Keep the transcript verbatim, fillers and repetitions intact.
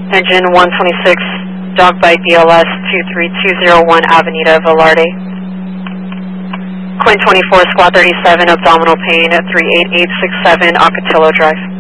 Engine one twenty-six, dog bite B L S two three two zero one Avenida Velarde. Quinn twenty-four, Squad thirty-seven, abdominal pain at three eight eight six seven Ocotillo Drive.